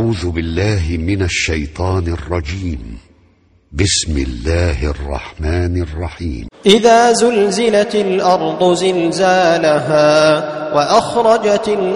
أعوذ بالله من الشيطان الرجيم. بسم الله الرحمن الرحيم. إذا زلزلت الأرض زلزالها وأخرجت